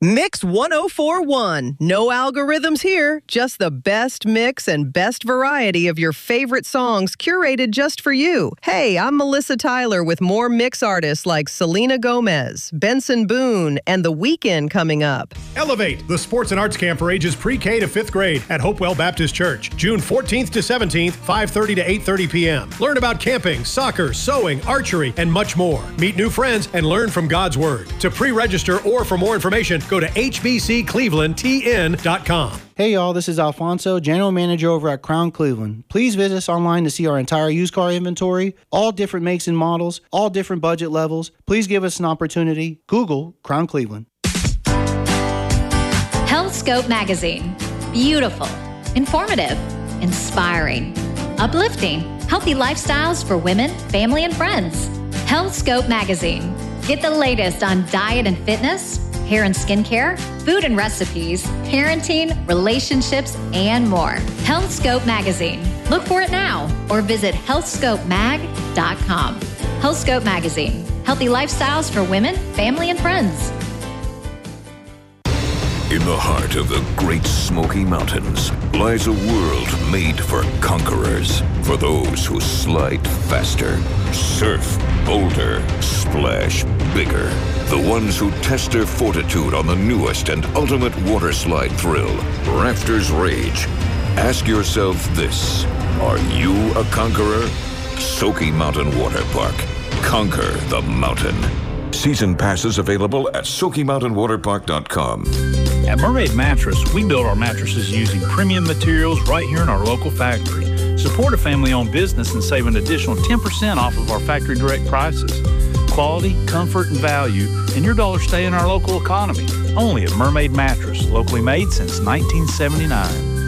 Mix 1041. No algorithms here, just the best mix and best variety of your favorite songs curated just for you. Hey, I'm Melissa Tyler with more mix artists like Selena Gomez, Benson Boone, and The Weeknd coming up. Elevate, the sports and arts camp for ages pre-K to 5th grade at Hopewell Baptist Church, June 14th to 17th, 5:30 to 8:30 p.m. Learn about camping, soccer, sewing, archery, and much more. Meet new friends and learn from God's Word. To pre-register or for more information, go to hbcclevelandtn.com. Hey y'all, this is Alfonso, General Manager over at Crown Cleveland. Please visit us online to see our entire used car inventory, all different makes and models, all different budget levels. Please give us an opportunity. Google Crown Cleveland. HealthScope Magazine. Beautiful, informative, inspiring, uplifting, healthy lifestyles for women, family, and friends. HealthScope Magazine. Get the latest on diet and fitness, hair and skincare, food and recipes, parenting, relationships, and more. HealthScope Magazine. Look for it now or visit healthscopemag.com. HealthScope Magazine. Healthy lifestyles for women, family, and friends. In the heart of the Great Smoky Mountains lies a world made for conquerors, for those who slide faster, surf bolder, splash bigger, the ones who test their fortitude on the newest and ultimate water slide thrill, Rafters Rage. Ask yourself this: are you a conqueror? Smoky Mountain Water Park. Conquer the mountain. Season passes available at SmokyMountainWaterPark.com. At Mermaid Mattress, we build our mattresses using premium materials right here in our local factory. Support a family-owned business and save an additional 10% off of our factory direct prices. Quality, comfort, and value, and your dollars stay in our local economy. Only at Mermaid Mattress, locally made since 1979.